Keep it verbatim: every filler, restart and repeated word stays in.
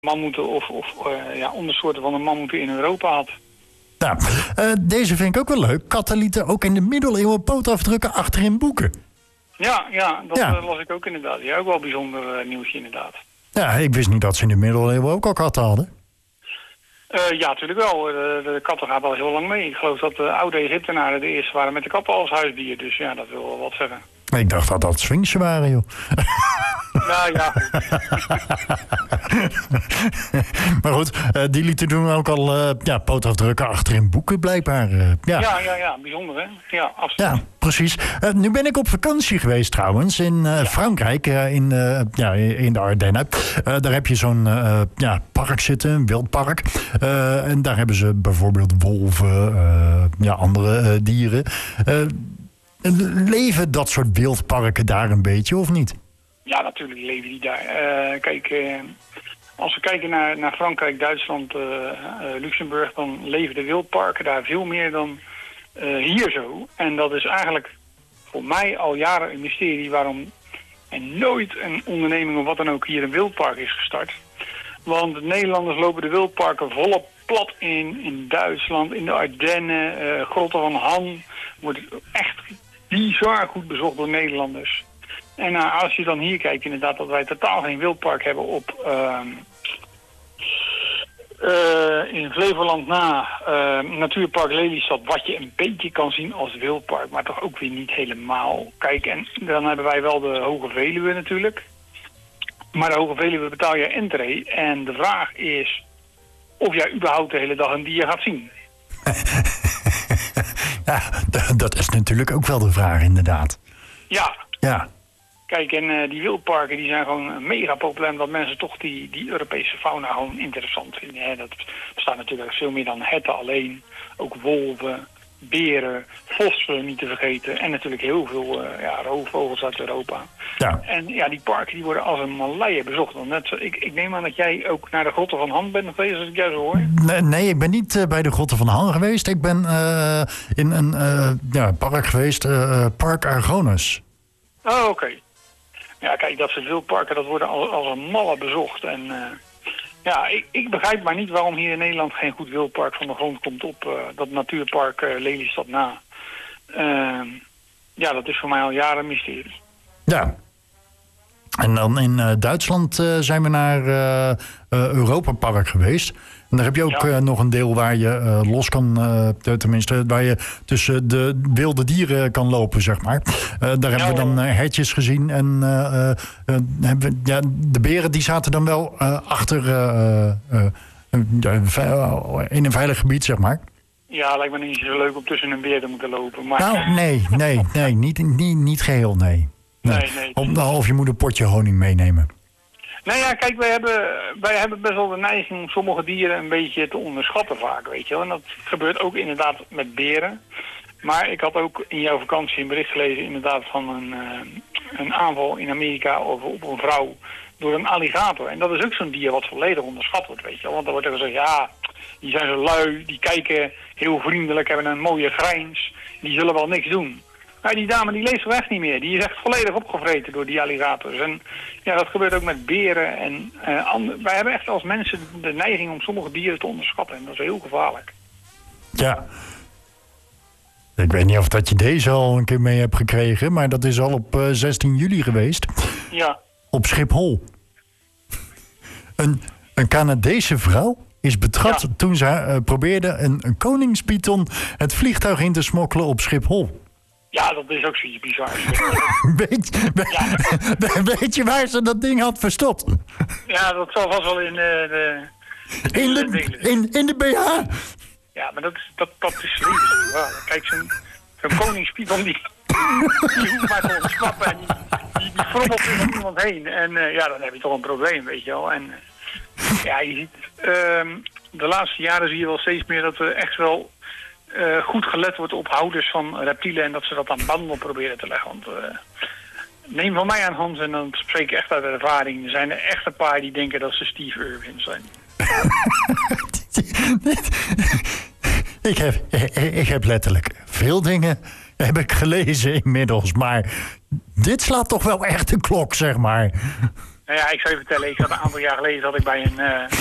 mammoeten of, of uh, ja, ondersoorten van de mammoeten in Europa had. Nou, uh, deze vind ik ook wel leuk. Katten lieten ook in de middeleeuwen pootafdrukken achter in boeken. Ja, ja dat ja. Uh, las ik ook inderdaad. Ja, ook wel een bijzonder uh, nieuwtje inderdaad. Ja, ik wist niet dat ze in de middeleeuwen ook al katten hadden. Uh, ja, natuurlijk wel. De, de katten gaan wel heel lang mee. Ik geloof dat de oude Egyptenaren de eerste waren met de katten als huisdier. Dus ja, dat wil wel wat zeggen. Ik dacht dat dat Sphinxen waren, joh. Nou ja, goed. Maar goed, uh, die lieten toen ook al uh, ja, pootafdrukken achter in boeken, blijkbaar. Uh, ja. Ja, ja, ja, bijzonder, hè? Ja, absoluut. Ja, precies. Uh, nu ben ik op vakantie geweest trouwens in uh, ja. Frankrijk, uh, in, uh, ja, in de Ardennen. Uh, daar heb je zo'n uh, ja, park zitten, een wildpark. Uh, en daar hebben ze bijvoorbeeld wolven, uh, ja, andere uh, dieren. Uh, leven dat soort wildparken daar een beetje, of niet? Ja, natuurlijk leven die daar. Uh, kijk, uh, als we kijken naar, naar Frankrijk, Duitsland, uh, uh, Luxemburg, dan leven de wildparken daar veel meer dan uh, hier zo. En dat is eigenlijk voor mij al jaren een mysterie waarom er nooit een onderneming of wat dan ook hier een wildpark is gestart. Want de Nederlanders lopen de wildparken volop plat in, in Duitsland, in de Ardennen, uh, Grotten van Han. Wordt echt bizar goed bezocht door Nederlanders. En uh, als je dan hier kijkt, inderdaad, dat wij totaal geen wildpark hebben op uh, uh, in Flevoland na uh, Natuurpark Lelystad, wat je een beetje kan zien als wildpark, maar toch ook weer niet helemaal. Kijk, en dan hebben wij wel de Hoge Veluwe natuurlijk. Maar de Hoge Veluwe betaal je entree. En de vraag is of jij überhaupt de hele dag een dier gaat zien. Ja, dat is natuurlijk ook wel de vraag, inderdaad. Ja. Ja. Kijk, en uh, die wildparken die zijn gewoon mega populair, omdat mensen toch die, die Europese fauna gewoon interessant vinden. Hè. Dat bestaat natuurlijk veel meer dan herten alleen. Ook wolven, beren, vossen niet te vergeten. En natuurlijk heel veel uh, ja, roofvogels uit Europa. Ja. En ja, die parken die worden als een maleier bezocht. Want net zo, ik, ik neem aan dat jij ook naar de Grotten van Han bent geweest, als ik jou zo hoor. Nee, nee ik ben niet uh, bij de Grotten van Han geweest. Ik ben uh, in een uh, ja, park geweest, uh, Park Argonnes. Oh, oké. Okay. Ja, kijk, dat soort wildparken, dat worden als, als een malle bezocht. En uh, ja, ik, ik begrijp maar niet waarom hier in Nederland geen goed wildpark van de grond komt op uh, dat natuurpark uh, Lelystad na. Uh, ja, dat is voor mij al jaren een mysterie. Ja. En dan in uh, Duitsland uh, zijn we naar uh, uh, Europa Park geweest. En daar heb je ook ja. uh, nog een deel waar je uh, los kan, uh, tenminste, waar je tussen de wilde dieren kan lopen, zeg maar. Uh, daar ja, hebben we dan uh, hertjes gezien. En uh, uh, hebben we, ja, de beren die zaten dan wel uh, achter uh, uh, in een veilig gebied, zeg maar. Ja, lijkt me niet zo leuk om tussen een beer te moeten lopen. Maar... Nou, nee, nee, nee, niet, niet, niet geheel, nee. Nee, nee, nee. Of, of je moet een potje honing meenemen. Nou ja, kijk, wij hebben, wij hebben best wel de neiging om sommige dieren een beetje te onderschatten vaak, weet je wel. En dat gebeurt ook inderdaad met beren. Maar ik had ook in jouw vakantie een bericht gelezen inderdaad van een, uh, een aanval in Amerika op, op een vrouw door een alligator. En dat is ook zo'n dier wat volledig onderschat wordt, weet je wel. Want dan wordt er gezegd, ja, die zijn zo lui, die kijken heel vriendelijk, hebben een mooie grijns, die zullen wel niks doen. Nou, die dame die leeft echt niet meer. Die is echt volledig opgevreten door die alligators. En ja, dat gebeurt ook met beren. En uh, and- wij hebben echt als mensen de neiging om sommige dieren te onderschatten. En dat is heel gevaarlijk. Ja. Ik weet niet of dat je deze al een keer mee hebt gekregen. Maar dat is al op uh, zestien juli geweest. Ja. Op Schiphol. Een, een Canadese vrouw is betrapt ja. toen ze uh, probeerde een, een koningspython het vliegtuig in te smokkelen op Schiphol. Ja, dat is ook zoiets bizar. weet, ja. weet je waar ze dat ding had verstopt? Ja, dat zal vast wel in de... de in, de, in, in de B H. Ja, maar dat, dat, dat is lief. Ja, kijk, zo'n, zo'n koningspython die, die hoeft maar te ontsnappen en die, die, die frommelt er iemand heen. En uh, ja, dan heb je toch een probleem, weet je wel. En uh, ja, je ziet... Uh, de laatste jaren zie je wel steeds meer dat er echt wel... Uh, goed gelet wordt op houders van reptielen en dat ze dat aan banden proberen te leggen. Want uh, neem van mij aan, Hans, en dan spreek ik echt uit ervaring. Er zijn er echt een paar die denken dat ze Steve Irwin zijn. ik, heb, ik heb letterlijk veel dingen heb ik gelezen inmiddels, maar dit slaat toch wel echt een klok, zeg maar. Nou ja, ik zou je vertellen, ik zat een aantal jaar geleden zat ik bij een, uh,